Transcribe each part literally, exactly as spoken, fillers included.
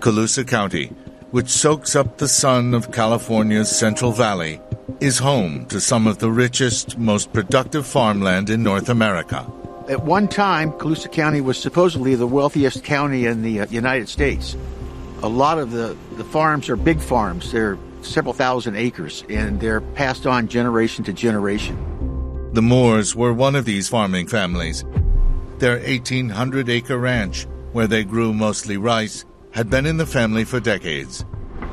Colusa County, which soaks up the sun of California's Central Valley, is home to some of the richest, most productive farmland in North America. At one time, Colusa County was supposedly the wealthiest county in the uh, United States. A lot of the, the farms are big farms. They're several thousand acres, and they're passed on generation to generation. The Moores were one of these farming families. Their eighteen hundred acre ranch, where they grew mostly rice, had been in the family for decades.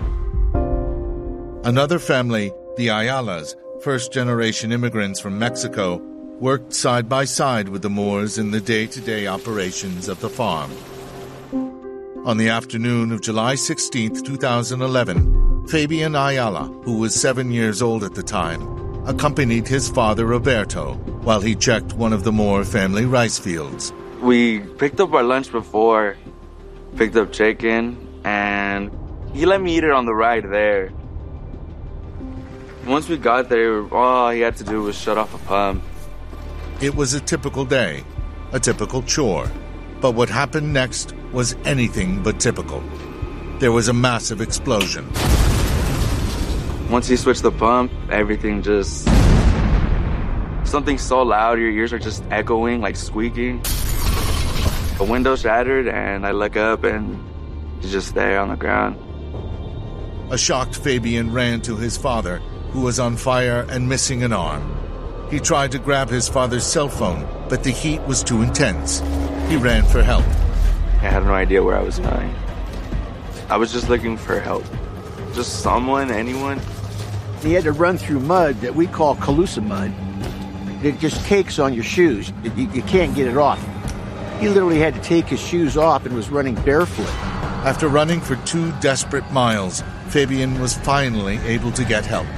Another family, the Ayalas, first-generation immigrants from Mexico, worked side by side with the Moores in the day-to-day operations of the farm. On the afternoon of July sixteenth, two thousand eleven, Fabian Ayala, who was seven years old at the time, accompanied his father Roberto while he checked one of the Moore family rice fields. We picked up our lunch before, picked up chicken, and he let me eat it on the ride there. Once we got there, all he had to do was shut off a pump. It was a typical day, a typical chore. But what happened next was anything but typical. There was a massive explosion. Once he switched the pump, everything just... Something so loud, your ears are just echoing, like squeaking. The window shattered, and I look up, and he's just there on the ground. A shocked Fabian ran to his father, who was on fire and missing an arm. He tried to grab his father's cell phone, but the heat was too intense. He ran for help. I had no idea where I was going. I was just looking for help. Just someone, anyone. He had to run through mud that we call Colusa mud. It just cakes on your shoes. You, you can't get it off. He literally had to take his shoes off and was running barefoot. After running for two desperate miles, Fabian was finally able to get help.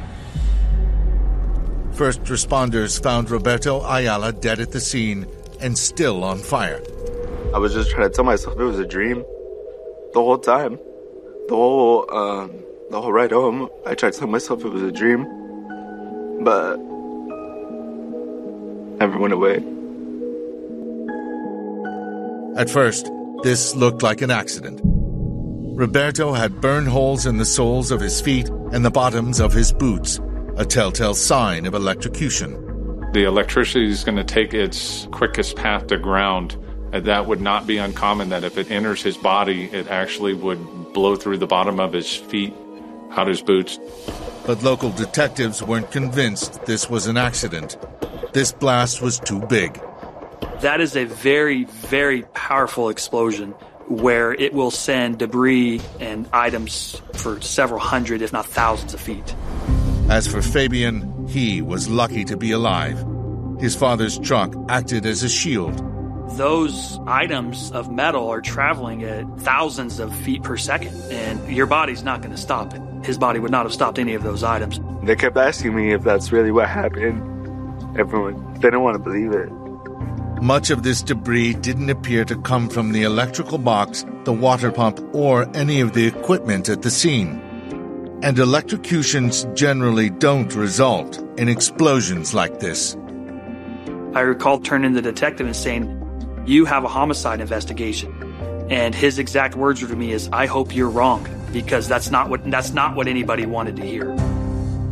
First responders found Roberto Ayala dead at the scene and still on fire. I was just trying to tell myself it was a dream the whole time. The whole, um, the whole ride home, I tried to tell myself it was a dream, but never went away. At first, this looked like an accident. Roberto had burn holes in the soles of his feet and the bottoms of his boots, a telltale sign of electrocution. The electricity is going to take its quickest path to ground. That would not be uncommon, that if it enters his body, it actually would blow through the bottom of his feet, out his boots. But local detectives weren't convinced this was an accident. This blast was too big. That is a very, very powerful explosion where it will send debris and items for several hundred, if not thousands of feet. As for Fabian, he was lucky to be alive. His father's truck acted as a shield. Those items of metal are traveling at thousands of feet per second, and your body's not going to stop it. His body would not have stopped any of those items. They kept asking me if that's really what happened. Everyone didn't want to believe it. Much of this debris didn't appear to come from the electrical box, the water pump, or any of the equipment at the scene. And electrocutions generally don't result in explosions like this. I recall turning to the detective and saying, "You have a homicide investigation." And his exact words to me is, "I hope you're wrong," because that's not what that's not what anybody wanted to hear.